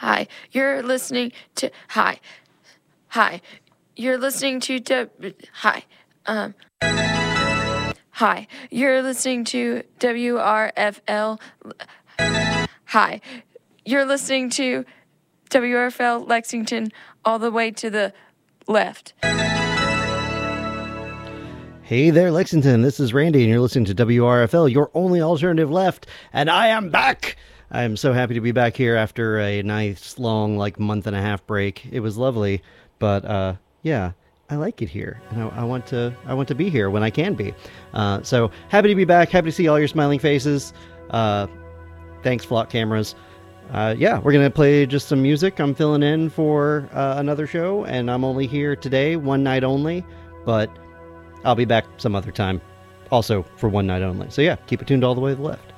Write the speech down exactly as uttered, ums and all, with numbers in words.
Hi, you're listening to hi, hi, you're listening to w, hi, um, hi, you're listening to W R F L. Hi, you're listening to W R F L Lexington all the way to the left. Hey there, Lexington. This is Randy, and you're listening to W R F L, your only alternative left, and I am back! I'm so happy to be back here after a nice, long, like, month and a half break. It was lovely, but, uh, yeah, I like it here, and I, I want to I want to be here when I can be. Uh, so, happy to be back, happy to see all your smiling faces. Uh, thanks, Flock Cameras. Uh, yeah, we're going to play just some music. I'm filling in for uh, another show, and I'm only here today, one night only, but I'll be back some other time, also for one night only. So yeah, keep it tuned all the way to the left.